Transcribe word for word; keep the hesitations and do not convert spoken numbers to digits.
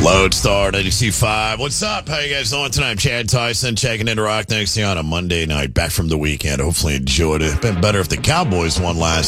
Lodestar ninety-two point five. What's up? How you guys doing tonight? I'm Chad Tyson, checking into Rock Next on a Monday night, back from the weekend. Hopefully enjoyed it. Been better if the Cowboys won last